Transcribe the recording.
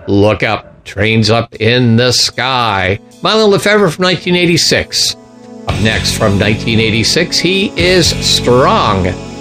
Look Up, Trains Up in the Sky. Mylon Lefevre from 1986. Up next from 1986, he is Strong.